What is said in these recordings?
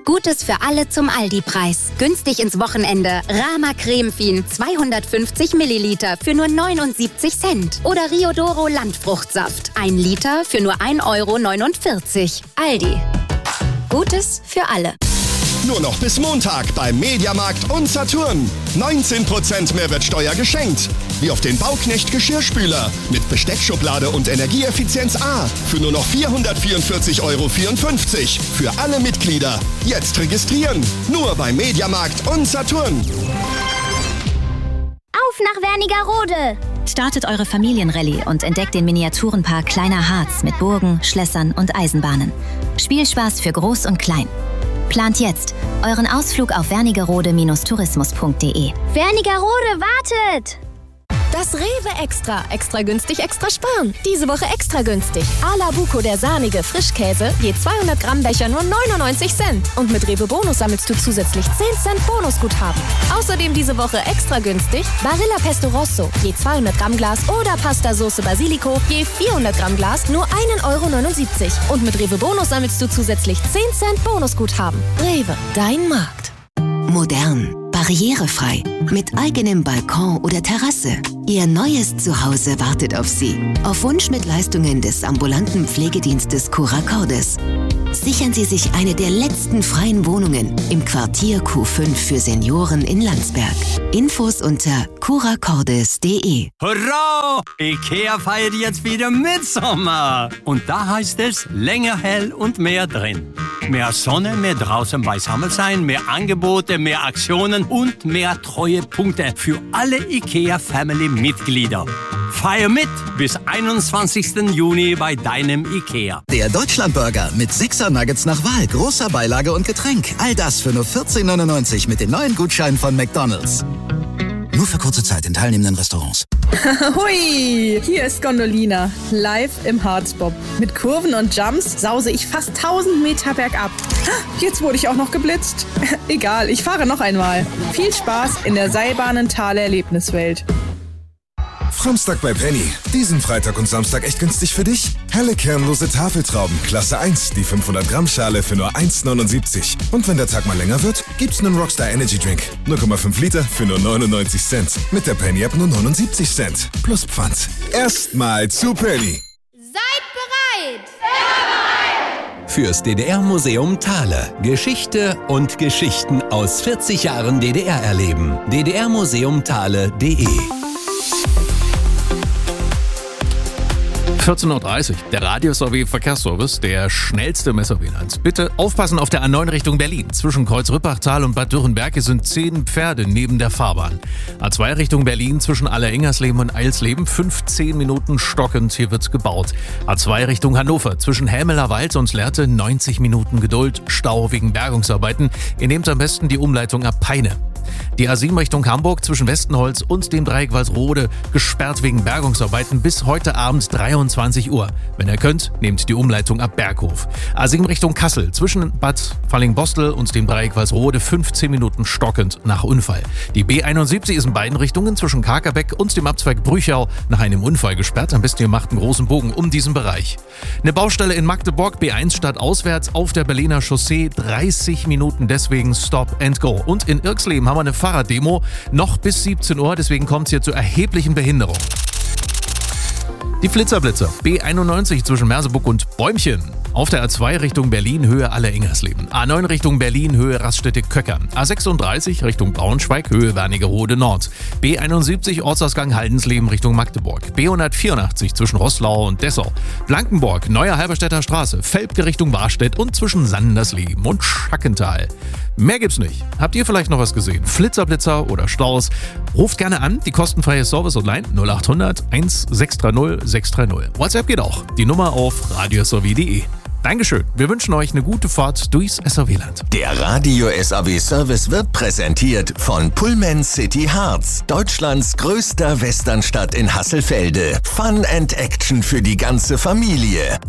Gutes für alle zum Aldi-Preis. Günstig ins Wochenende. Rama Cremefin 250 Milliliter für nur 79 Cent. Oder Riodoro Landfruchtsaft 1 Liter für nur 1,49 €. Aldi. Gutes für alle. Nur noch bis Montag beim Mediamarkt und Saturn. 19% Mehrwertsteuer geschenkt. Wie auf den Bauknecht Geschirrspüler mit Besteckschublade und Energieeffizienz A für nur noch 444,54 € für alle Mitglieder. Jetzt registrieren. Nur beim Mediamarkt und Saturn. Auf nach Wernigerode! Startet eure Familienrallye und entdeckt den Miniaturenpark Kleiner Harz mit Burgen, Schlössern und Eisenbahnen. Spielspaß für Groß und Klein. Plant jetzt euren Ausflug auf wernigerode-tourismus.de. Wernigerode wartet! Das Rewe Extra. Extra günstig, extra sparen. Diese Woche extra günstig. Ala Buco, der sahnige Frischkäse, je 200 Gramm Becher nur 99 Cent. Und mit Rewe Bonus sammelst du zusätzlich 10 Cent Bonusguthaben. Außerdem diese Woche extra günstig Barilla Pesto Rosso, je 200 Gramm Glas oder Pasta Sauce Basilico, je 400 Gramm Glas nur 1,79 €. Und mit Rewe Bonus sammelst du zusätzlich 10 Cent Bonusguthaben. Rewe, dein Markt. Modern, barrierefrei, mit eigenem Balkon oder Terrasse. Ihr neues Zuhause wartet auf Sie. Auf Wunsch mit Leistungen des ambulanten Pflegedienstes Cura Cordis. Sichern Sie sich eine der letzten freien Wohnungen im Quartier Q5 für Senioren in Landsberg. Infos unter curacordis.de. Hurra! IKEA feiert jetzt wieder Mitsommer. Und da heißt es länger hell und mehr drin. Mehr Sonne, mehr draußen beisammen sein, mehr Angebote, mehr Aktionen und mehr Treuepunkte für alle IKEA-Family-Mitglieder. Feier mit bis 21. Juni bei deinem IKEA. Der Deutschlandburger mit 6er Nuggets nach Wahl, großer Beilage und Getränk. All das für nur 14,99 € mit den neuen Gutscheinen von McDonald's. Nur für kurze Zeit in teilnehmenden Restaurants. Hui, hier ist Gondolina, live im Harzbob. Mit Kurven und Jumps sause ich fast 1000 Meter bergab. Jetzt wurde ich auch noch geblitzt. Egal, ich fahre noch einmal. Viel Spaß in der Seilbahnenthaler Erlebniswelt. Framstag bei Penny. Diesen Freitag und Samstag echt günstig für dich? Helle kernlose Tafeltrauben, Klasse 1, die 500 Gramm Schale für nur 1,79 €. Und wenn der Tag mal länger wird, gibt's einen Rockstar Energy Drink. 0,5 Liter für nur 99 Cent. Mit der Penny App nur 79 Cent. Plus Pfand. Erstmal zu Penny. Seid bereit! Fürs DDR-Museum Thale. Geschichte und Geschichten aus 40 Jahren DDR erleben. ddrmuseumthale.de 14:30 Uhr, der Radio-SW-Verkehrsservice, der schnellste im SW-Land. Bitte aufpassen auf der A9 Richtung Berlin. Zwischen Kreuz-Rüppachtal und Bad Dürrenberg sind 10 Pferde neben der Fahrbahn. A2 Richtung Berlin zwischen Aller-Ingersleben und Eilsleben 15 Minuten stockend, hier wird gebaut. A2 Richtung Hannover zwischen Hämeler Wald und Lehrte 90 Minuten Geduld, Stau wegen Bergungsarbeiten. Ihr nehmt am besten die Umleitung ab Peine. Die A7 Richtung Hamburg zwischen Westenholz und dem Dreieck Walsrode gesperrt wegen Bergungsarbeiten bis heute Abend 23 Uhr. Wenn ihr könnt, nehmt die Umleitung ab Berghof. A7 Richtung Kassel zwischen Bad Fallingbostel und dem Dreieck Walsrode 15 Minuten stockend nach Unfall. Die B71 ist in beiden Richtungen zwischen Kakerbeck und dem Abzweig Brüchau nach einem Unfall gesperrt. Am besten ihr macht einen großen Bogen um diesen Bereich. Eine Baustelle in Magdeburg, B1 stadtauswärts auf der Berliner Chaussee, 30 Minuten, deswegen Stop and Go. Und in Irxleben haben wir eine Fahrraddemo, noch bis 17 Uhr, deswegen kommt es hier zu erheblichen Behinderungen. Die Flitzerblitzer, B91 zwischen Merseburg und Bäumchen. Auf der A2 Richtung Berlin, Höhe Aller-Ingersleben. A9 Richtung Berlin, Höhe Raststätte-Köcker. A36 Richtung Braunschweig, Höhe Wernigerode Nord. B71 Ortsausgang Haldensleben Richtung Magdeburg. B184 zwischen Roßlau und Dessau. Blankenburg, Neue Halberstädter Straße, Velpke Richtung Warstedt und zwischen Sandersleben und Schackental. Mehr gibt's nicht. Habt ihr vielleicht noch was gesehen? Flitzerblitzer oder Staus? Ruft gerne an, die kostenfreie Service-Hotline 0800 1630 630. WhatsApp geht auch. Die Nummer auf radiosw.de. Dankeschön. Wir wünschen euch eine gute Fahrt durchs SAW-Land. Der Radio-SAW-Service wird präsentiert von Pullman City Harz, Deutschlands größter Westernstadt in Hasselfelde. Fun and Action für die ganze Familie.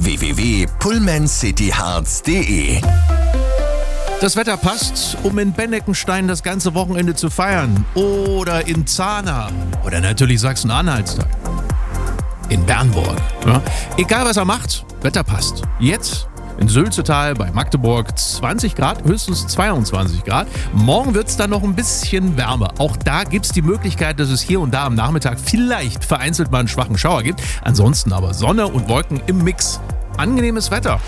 www.pullmancityharz.de. Das Wetter passt, um in Benneckenstein das ganze Wochenende zu feiern. Oder in Zahna. Oder natürlich Sachsen-Anhalt. In Bernburg. Ja. Egal was er macht, Wetter passt. Jetzt In Sülzetal bei Magdeburg 20 Grad, höchstens 22 Grad. Morgen wird es dann noch ein bisschen wärmer. Auch da gibt es die Möglichkeit, dass es hier und da am Nachmittag vielleicht vereinzelt mal einen schwachen Schauer gibt. Ansonsten aber Sonne und Wolken im Mix. Angenehmes Wetter.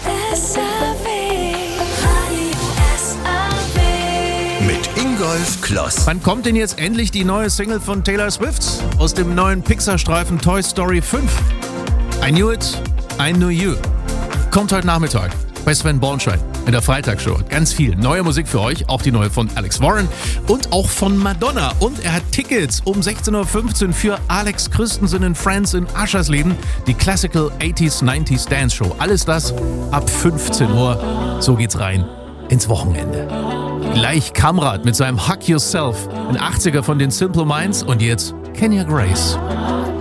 Mit Ingolf Kloss. Wann kommt denn jetzt endlich die neue Single von Taylor Swift aus dem neuen Pixar-Streifen Toy Story 5? I Knew It, I Knew You. Kommt heute Nachmittag bei Sven Bornschein in der Freitagsshow. Ganz viel neue Musik für euch, auch die neue von Alex Warren und auch von Madonna. Und er hat Tickets um 16.15 Uhr für Alex Christensen in Friends in Aschersleben, die Classical 80s, 90s Dance Show. Alles das ab 15 Uhr. So geht's rein ins Wochenende. Gleich Kamrat mit seinem Hug Yourself, ein 80er von den Simple Minds und jetzt Kenya Grace.